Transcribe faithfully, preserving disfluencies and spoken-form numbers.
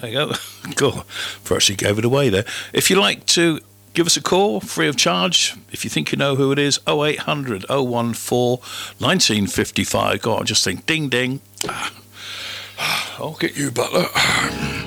There you go. Cool. First, he gave it away there. If you like to give us a call, free of charge. If you think you know who it is, oh eight hundred, oh one four, nineteen fifty-five. Go on, just think, ding, ding. I'll get you, Butler.